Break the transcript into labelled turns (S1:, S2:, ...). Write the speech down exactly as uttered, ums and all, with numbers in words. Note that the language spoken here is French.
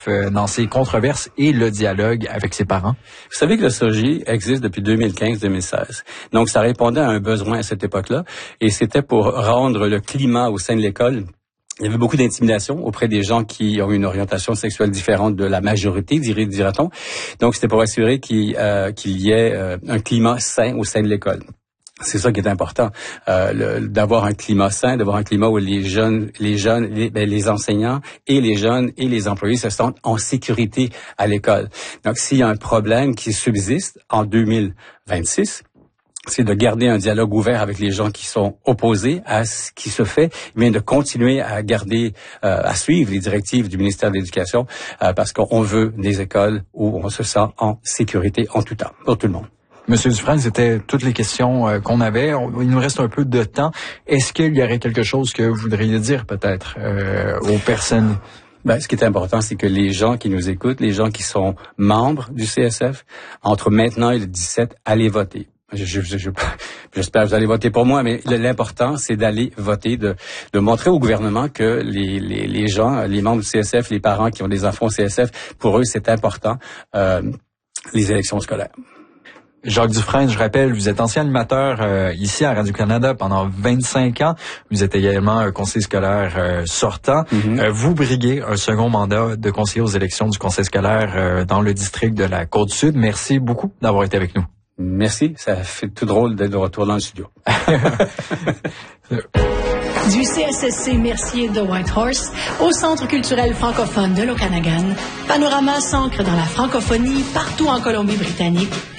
S1: dans ces controverses et le dialogue avec ses parents?
S2: Vous savez que le S O G I existe depuis deux mille quinze deux mille seize. Donc, ça répondait à un besoin à cette époque-là. Et c'était pour rendre le climat au sein de l'école. Il y avait beaucoup d'intimidation auprès des gens qui ont une orientation sexuelle différente de la majorité, dira-t-on. Donc, c'était pour assurer qu'il, euh, qu'il y ait euh, un climat sain au sein de l'école. C'est ça qui est important, euh, le, d'avoir un climat sain, d'avoir un climat où les jeunes, les jeunes, les, ben, les enseignants et les jeunes et les employés se sentent en sécurité à l'école. Donc, s'il y a un problème qui subsiste en deux mille vingt-six, c'est de garder un dialogue ouvert avec les gens qui sont opposés à ce qui se fait, mais de continuer à garder, euh, à suivre les directives du ministère de l'Éducation, euh, parce qu'on veut des écoles où on se sent en sécurité en tout temps, pour tout le monde.
S1: Monsieur Dufresne, c'était toutes les questions euh, qu'on avait. Il nous reste un peu de temps. Est-ce qu'il y aurait quelque chose que vous voudriez dire peut-être euh, aux personnes?
S2: Ben, ce qui est important, c'est que les gens qui nous écoutent, les gens qui sont membres du C S F, entre maintenant et le dix-sept, allez voter. Je, je, je, j'espère que vous allez voter pour moi, mais l'important, c'est d'aller voter, de, de montrer au gouvernement que les, les, les gens, les membres du C S F, les parents qui ont des enfants au C S F, pour eux, c'est important, euh, les élections scolaires.
S1: Jacques Dufresne, je rappelle, vous êtes ancien animateur euh, ici à Radio-Canada pendant vingt-cinq ans. Vous êtes également un conseiller scolaire euh, sortant. Mm-hmm. Euh, vous briguez un second mandat de conseiller aux élections du conseil scolaire euh, dans le district de la Côte-Sud. Merci beaucoup d'avoir été avec nous.
S2: Merci, ça fait tout drôle d'être de retour dans le studio.
S3: Du C S S C Mercier de Whitehorse au Centre culturel francophone de l'Okanagan, Panorama s'ancre dans la francophonie partout en Colombie-Britannique